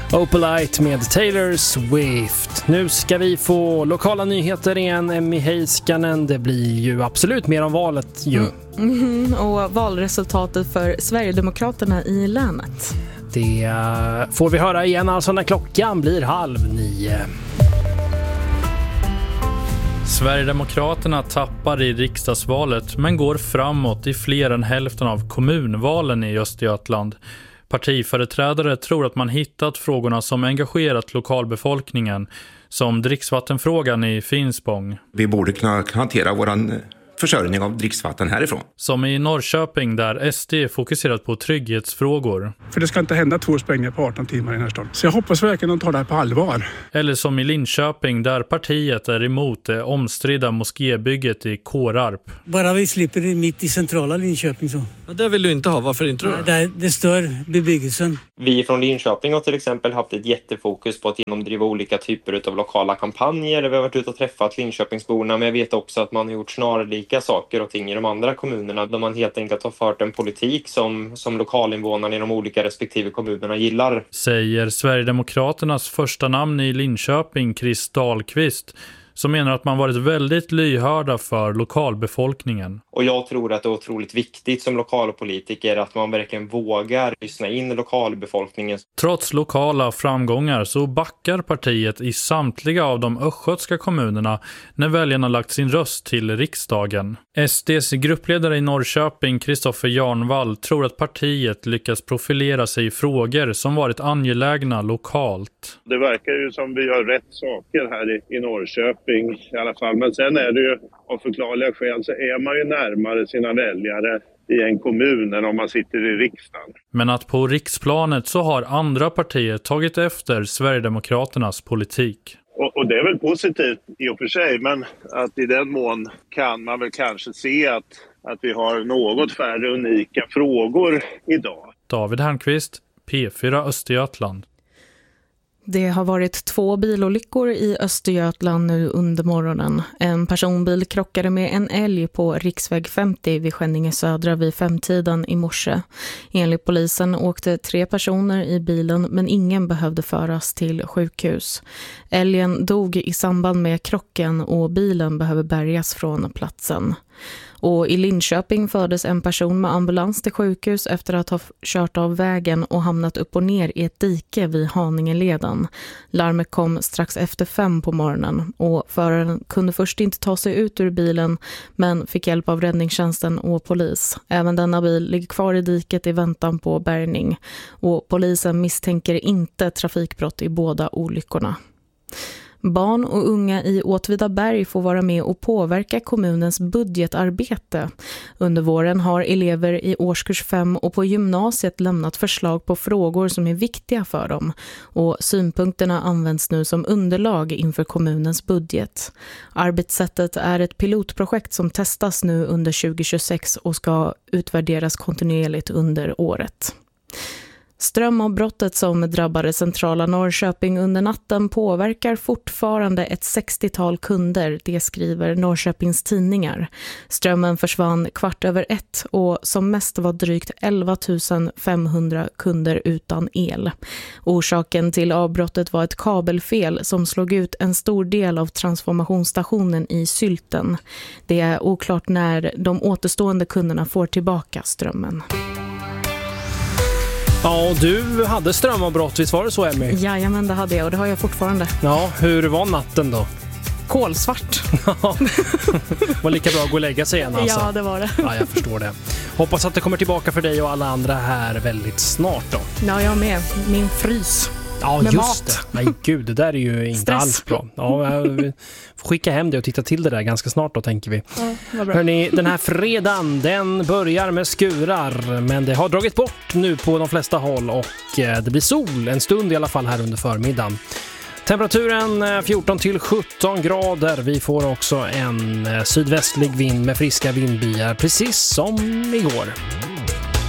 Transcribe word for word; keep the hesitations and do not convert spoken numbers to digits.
Opalite med Taylor Swift. Nu ska vi få lokala nyheter igen, Emmy Heiskanen. Det blir ju absolut mer om valet ju. Mm. Mm. Och valresultatet för Sverigedemokraterna i länet. Det får vi höra igen alltså när klockan blir halv nio. Sverigedemokraterna tappar i riksdagsvalet men går framåt i fler än hälften av kommunvalen i Östergötland. Partiföreträdare tror att man hittat frågorna som engagerat lokalbefolkningen, som dricksvattenfrågan i Finspång. Vi borde kunna hantera våran försörjning av dricksvatten härifrån. Som i Norrköping där S D fokuserat på trygghetsfrågor. För det ska inte hända två sprängningar på arton timmar i den här staden. Så jag hoppas verkligen att de tar det här på allvar. Eller som i Linköping där partiet är emot det omstridda moskébygget i Kårarp. Bara vi slipper det mitt i centrala Linköping så. Ja, det vill du inte ha, varför inte då? Det, det stör bebyggelsen. Vi från Linköping har till exempel haft ett jättefokus på att genomdriva olika typer av lokala kampanjer. Vi har varit ute och träffat Linköpingsborna, men jag vet också att man har gjort snarlika saker och ting i de andra kommunerna där man helt enkelt har fört en politik som, som lokalinvånarna i de olika respektive kommunerna gillar. Säger Sverigedemokraternas första namn i Linköping, Chris Dahlqvist, som menar att man varit väldigt lyhörda för lokalbefolkningen. Och jag tror att det är otroligt viktigt som lokalpolitiker att man verkligen vågar lyssna in lokalbefolkningen. Trots lokala framgångar så backar partiet i samtliga av de östgötska kommunerna när väljarna lagt sin röst till riksdagen. S D:s gruppledare i Norrköping, Kristoffer Jarnvall, tror att partiet lyckas profilera sig i frågor som varit angelägna lokalt. Det verkar ju som vi gör rätt saker här i, i Norrköping i alla fall. Men sen är det ju av förklarliga skäl så är man ju närmare sina väljare i en kommun än om man sitter i riksdagen. Men att på riksplanet så har andra partier tagit efter Sverigedemokraternas politik. Och, och det är väl positivt i och för sig, men att i den mån kan man väl kanske se att, att vi har något färre unika frågor idag. David Hernqvist, P fyra Östergötland. Det har varit två bilolyckor i Östergötland nu under morgonen. En personbil krockade med en älg på riksväg femtio vid Skänninge södra vid femtiden i morse. Enligt polisen åkte tre personer i bilen men ingen behövde föras till sjukhus. Älgen dog i samband med krocken och bilen behöver bärgas från platsen. Och i Linköping fördes en person med ambulans till sjukhus efter att ha kört av vägen och hamnat upp och ner i ett dike vid Haningeleden. Larmet kom strax efter fem på morgonen och föraren kunde först inte ta sig ut ur bilen men fick hjälp av räddningstjänsten och polis. Även denna bil ligger kvar i diket i väntan på bärgning och polisen misstänker inte trafikbrott i båda olyckorna. Barn och unga i Åtvidaberg får vara med och påverka kommunens budgetarbete. Under våren har elever i årskurs fem och på gymnasiet lämnat förslag på frågor som är viktiga för dem. Och synpunkterna används nu som underlag inför kommunens budget. Arbetssättet är ett pilotprojekt som testas nu under tjugo tjugosex och ska utvärderas kontinuerligt under året. Strömavbrottet som drabbade centrala Norrköping under natten påverkar fortfarande ett sextiotal kunder, det skriver Norrköpings tidningar. Strömmen försvann kvart över ett och som mest var drygt elva tusen femhundra kunder utan el. Orsaken till avbrottet var ett kabelfel som slog ut en stor del av transformationsstationen i Sylten. Det är oklart när de återstående kunderna får tillbaka strömmen. Ja, du hade strömavbrott, visst var det så, Emmy? Jajamän, det hade jag och det har jag fortfarande. Ja, hur var natten då? Kolsvart. Var lika bra att gå och lägga sig igen alltså. Ja, det var det. Ja, jag förstår det. Hoppas att det kommer tillbaka för dig och alla andra här väldigt snart då. Ja, jag med. Min frys. Ja, med just mat. det. Nej, gud, det där är ju inte Stress. alls bra. Ja, jag får skicka hem det och titta till det där ganska snart då, tänker vi. Ja, vad bra. Hörrni, den här fredagen, den börjar med skurar, men det har dragit bort nu på de flesta håll och det blir sol en stund i alla fall här under förmiddagen. Temperaturen fjorton till sjutton grader. Vi får också en sydvästlig vind med friska vindbyar, precis som igår.